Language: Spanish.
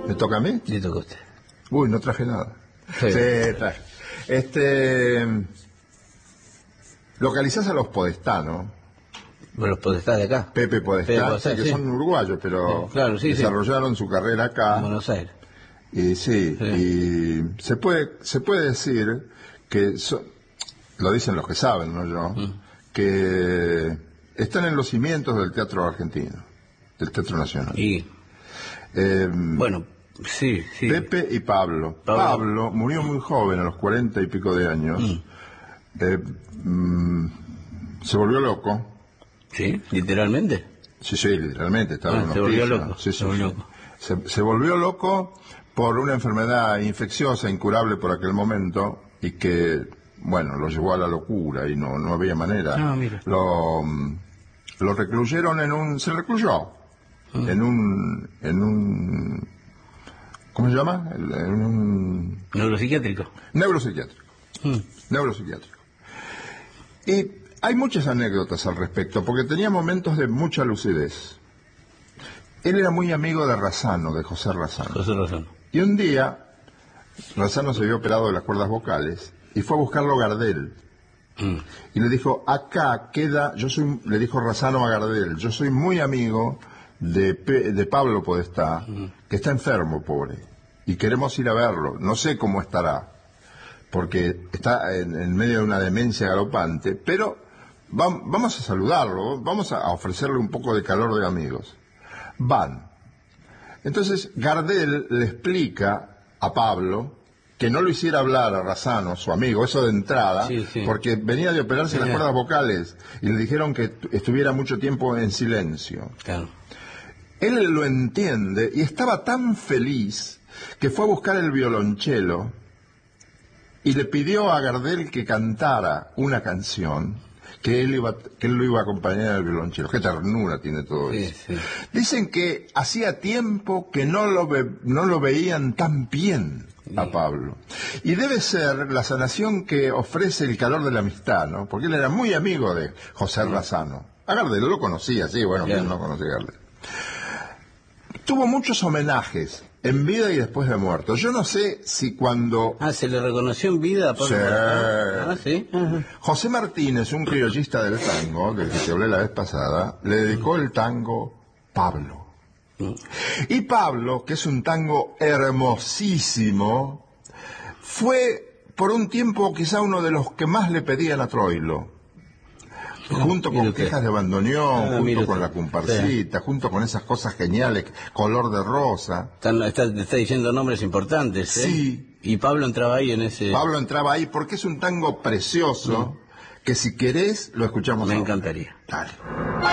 ¿Me toca a mí? Le toca a usted. Uy, no traje nada. Sí. Sí, traje. Localizás a los Podestá, ¿no? Bueno, los Podestá de acá. Pepe Podestá, Pepe Podestá, que sí. son uruguayos, pero Claro, sí, desarrollaron su carrera acá. En Buenos Aires. Y sí, Sí. y se puede decir que, lo dicen los que saben, no yo, que están en los cimientos del teatro argentino, del teatro nacional. Y, bueno, sí. Pepe y Pablo. Pablo murió muy joven, a los 40 y pico de años. Se volvió loco. ¿Sí? ¿Literalmente? Sí, literalmente. Estaba en un se volvió hospicio. loco. Sí, Se volvió loco. Se volvió loco por una enfermedad infecciosa, incurable por aquel momento, y que, bueno, lo llevó a la locura y no había manera. Ah, mira. Lo recluyeron se recluyó en un ¿cómo se llama? En un Neuropsiquiátrico. Neuropsiquiátrico. Y hay muchas anécdotas al respecto, porque tenía momentos de mucha lucidez. Él era muy amigo de Razzano, de José Razzano. José Razzano. Y un día, Razzano se había operado de las cuerdas vocales y fue a buscarlo Gardel. Y le dijo, acá queda, le dijo Razzano a Gardel, yo soy muy amigo de Pablo Podestá, que está enfermo, pobre, y queremos ir a verlo, no sé cómo estará, porque está en medio de una demencia galopante, pero vamos a saludarlo, vamos a ofrecerle un poco de calor de amigos. Van. Entonces Gardel le explica a Pablo que no lo hiciera hablar a Razzano, su amigo, eso de entrada, sí. porque venía de operarse las cuerdas vocales y le dijeron que estuviera mucho tiempo en silencio. Claro. Él lo entiende y estaba tan feliz que fue a buscar el violonchelo y le pidió a Gardel que cantara una canción que él lo iba a acompañar al violonchelo. Qué ternura tiene todo eso. Sí. Dicen que hacía tiempo que no lo veían tan bien a Pablo. Y debe ser la sanación que ofrece el calor de la amistad, ¿no? Porque él era muy amigo de José Razzano. A Gardel lo conocía, sí, bueno, ¿quién no conocía a Gardel? Tuvo muchos homenajes en vida y después de muerto. Yo no sé si cuando... ¿se le reconoció en vida a Pablo? Sí. José Martínez, un criollista del tango, del que te hablé la vez pasada, le dedicó el tango Pablo. Y Pablo, que es un tango hermosísimo, fue por un tiempo quizá uno de los que más le pedían a Troilo. Junto con Quejas de Bandoneón, junto con La Comparsita, junto con esas cosas geniales, Color de Rosa. Está diciendo nombres importantes, Sí. Y Pablo entraba ahí en ese... Pablo entraba ahí porque es un tango precioso que si querés lo escuchamos Me ahora. encantaría. Dale.